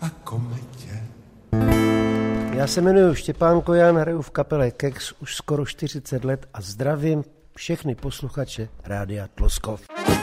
a kometě. Já se jmenuji Štěpán Kojan, hraju v kapele Kex už skoro 40 let a zdravím všechny posluchače Rádia Tloskov.